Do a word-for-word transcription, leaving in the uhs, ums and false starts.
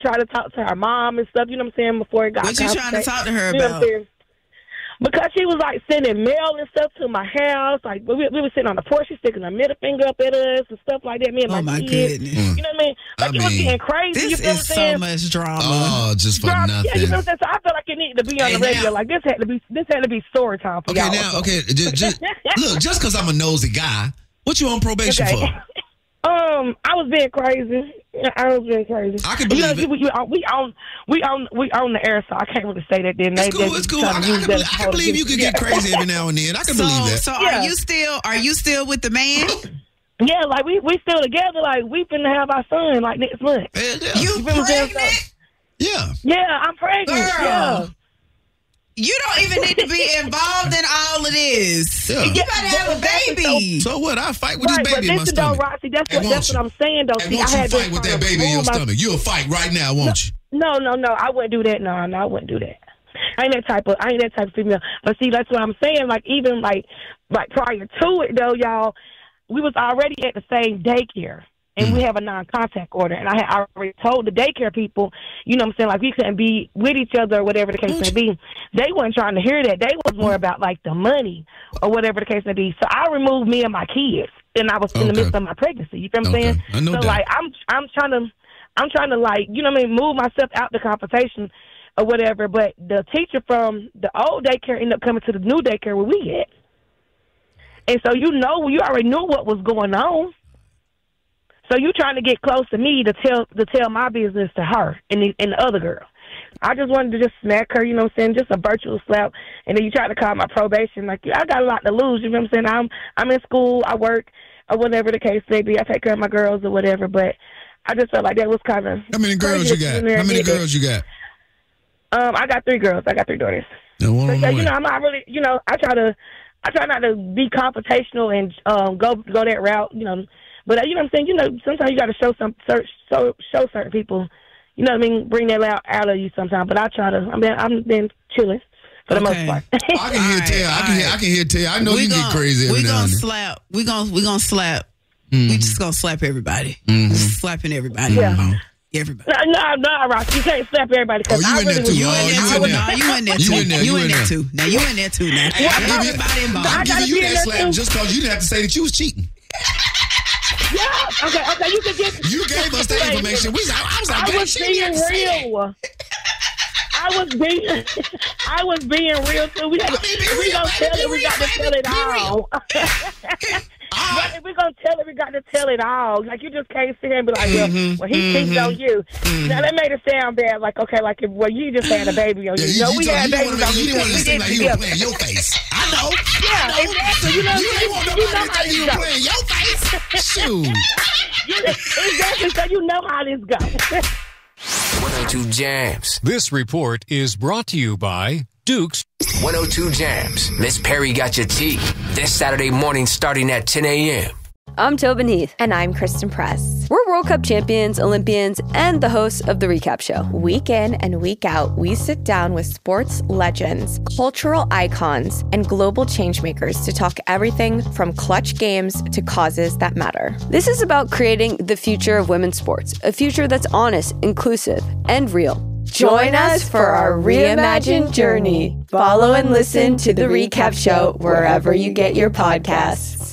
try to talk to her mom and stuff, you know what I'm saying, before it got What you trying to talk to her you know about? Because she was, like, sending mail and stuff to my house. Like, we, we were sitting on the porch. She sticking her middle finger up at us and stuff like that. Me and oh, my, my kids. goodness. You know what I mean? Like, I it was mean, getting crazy. This you feel is what I'm saying? so much drama. Oh, just for Drama, nothing. Yeah, you know what I'm saying? So I felt like it needed to be on Hey, the radio. now- like, this had to be this had to be story time for Okay, y'all. now, okay, just, just look, just because I'm a nosy guy, what you on probation Okay. for? Um, I was being crazy. I was being crazy. I can you know, believe it. We, we, we own we own we own the air, so I can't really say that. Then It's they, cool, they it's cool. trying I, to I, use can, that believe, as I a can whole believe you thing. could get crazy every now and then. I can so, believe that. so Yeah. are you still are you still with the man? Yeah, like we we still together. Like we finna have our son like next month. Hell yeah. You feel what I'm saying? pregnant? yeah. Yeah, I'm pregnant. Girl. Yeah. You don't even need to be involved in all of this. Yeah. You better have a baby. So what? I fight with Right, this but baby in my listen though, stomach. Roxy, that's Hey, what won't that's you? what I'm saying though. Hey, See, won't I you had fight been with trying that to baby in your remove my- stomach? You'll fight right now, won't you? No, no, no. I wouldn't do that. No, no, I wouldn't do that. I ain't that type of. I ain't that type of female. But see, that's what I'm saying. Like even like like prior to it though, y'all, we was already at the same daycare. And we have a non-contact order. And I had already told the daycare people, you know what I'm saying, like we couldn't be with each other or whatever the case may be. They weren't trying to hear that. They was more about, like, the money or whatever the case may be. So I removed me and my kids. And I was in the Okay. midst of my pregnancy. You feel what I'm Okay. saying? I know so, that. like, I'm I'm trying to, I'm trying to, like, you know what I mean, move myself out the confrontation or whatever. But the teacher from the old daycare ended up coming to the new daycare where we at. And so, you know, you already knew what was going on. So you trying to get close to me to tell to tell my business to her and the, and the other girl. I just wanted to just smack her, you know what I'm saying, just a virtual slap. And then you try to call my probation. Like, I got a lot to lose, you know what I'm saying? I'm I'm in school, I work, or whatever the case may be. I take care of my girls or whatever. But I just felt like that was kind of. How many girls you got? How many girls you got? Um, I got three girls. I got three daughters. No, one So, on yeah, the you way. know, I'm not really, you know, I try to, I try not to be confrontational and um, go go that route, you know. But uh, you know what I'm saying? You know, sometimes you got to show some, show, show certain people, you know what I mean, bring that out, out of you sometimes. But I try to, I mean, I'm been chilling for the Okay. most part. I can hear All right, tell. I can hear. all I can hear tell. I know We you gon- get crazy every We now gonna and then. slap. We gonna we gonna slap. Mm-hmm. We just gonna slap everybody. Just slapping everybody. Yeah. Everybody. no, no, no, Ross, you can't slap everybody. Cause Oh, you I in really there too. was- You Oh, in you there in too. there. No, you in there You too. in there, You you in in there there. too. Now you in there too. Now Hey, I'm giving you- everybody involved. I'm I giving gotta you be that in there slap too. just because you didn't have to say that you was cheating. Yeah, okay, okay, you can get. You gave us that information. We was, I was like, I "Dang, was she didn't being have to say that." real. I was being, I was being real too. We, had, I mean, be if we real, gonna baby, tell be it, we real, got to baby, tell it be real. all. But if we gonna tell it, we got to tell it all. Like you just can't sit here and be like, well, Mm-hmm, well he cheated on you. Now that made it sound bad. Like okay, like if well you just had a baby on you. Yeah, you know, we told- had you didn't babies wanna on make- you. You didn't want to We seem did like he was together. playing your face. I know. Yeah, I know. exactly. You know, You you, didn't want you nobody know to how think he this was goes. playing your face. Shoot. Exactly. So you know how this goes. one oh two Jams. This report is brought to you by Dukes. one oh two Jams. Miss Perry got your tea. This Saturday morning starting at ten a.m. I'm Tobin Heath. And I'm Kristen Press. We're World Cup champions, Olympians, and the hosts of The Recap Show. Week in and week out, we sit down with sports legends, cultural icons, and global changemakers to talk everything from clutch games to causes that matter. This is about creating the future of women's sports, a future that's honest, inclusive, and real. Join us for our reimagined journey. Follow and listen to The Recap Show wherever you get your podcasts.